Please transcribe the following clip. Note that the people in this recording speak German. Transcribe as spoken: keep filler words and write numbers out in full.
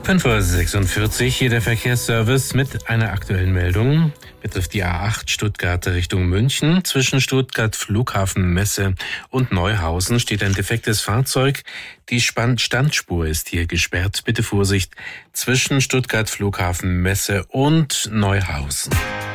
fünf Uhr sechsundvierzig, hier der Verkehrsservice mit einer aktuellen Meldung. Betrifft die A acht Stuttgart Richtung München. Zwischen Stuttgart Flughafen Messe und Neuhausen steht ein defektes Fahrzeug. Die Standspur ist hier gesperrt. Bitte Vorsicht zwischen Stuttgart Flughafen Messe und Neuhausen.